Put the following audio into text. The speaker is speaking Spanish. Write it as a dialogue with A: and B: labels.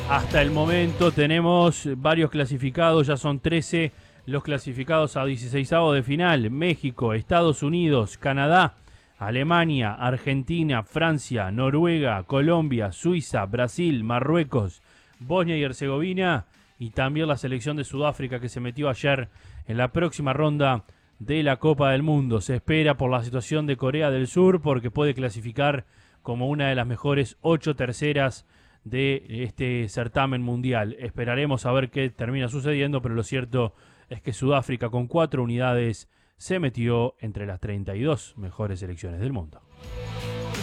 A: Hasta el momento tenemos varios clasificados, ya son 13 los clasificados a 16avos de final. México, Estados Unidos, Canadá, Alemania, Argentina, Francia, Noruega, Colombia, Suiza, Brasil, Marruecos, Bosnia y Herzegovina y también la selección de Sudáfrica que se metió ayer en la próxima ronda de la Copa del Mundo. Se espera por la situación de Corea del Sur porque puede clasificar como una de las mejores 8 terceras de este certamen mundial. Esperaremos a ver qué termina sucediendo, pero lo cierto es que Sudáfrica con 4 unidades se metió entre las 32 mejores selecciones del mundo.